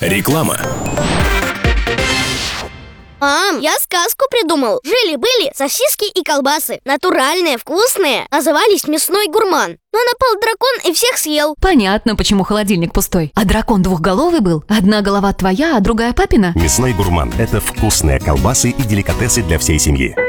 Реклама. Мам, я сказку придумал. Жили-были сосиски и колбасы. Натуральные, вкусные. Назывались «Мясной гурман». Но напал дракон и всех съел. Понятно, почему холодильник пустой. А дракон двухголовый был? Одна голова твоя, а другая папина? «Мясной гурман» — это вкусные колбасы и деликатесы для всей семьи.